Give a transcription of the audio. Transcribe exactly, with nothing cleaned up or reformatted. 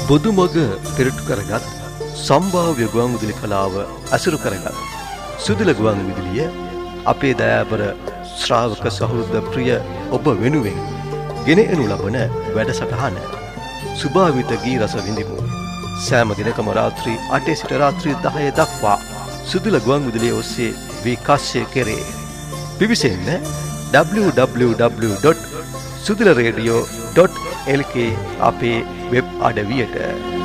බොදුමග පෙරටු කරගත් සම්භාව්‍ය ගුවන් විදුලි කලාව අසුරු කරගත් සුදුල ගුවන් විදුලිය අපේ දයාබර ශ්‍රාවක සහෘද ප්‍රිය ඔබ වෙනුවෙන් ගෙන එනු ලබන වැඩසටහන සුභාවිත ගී රස විඳිමු. සෑම දිනකම රාත්‍රී අටේ සිට රාත්‍රී දහය දක්වා සුදුල ගුවන් විදුලිය ඔස්සේ විකාශය කෙරේ. පිවිසෙන්න W W W dot සුදුල radio dot L කේ අපේ වෙබ් අඩවියට.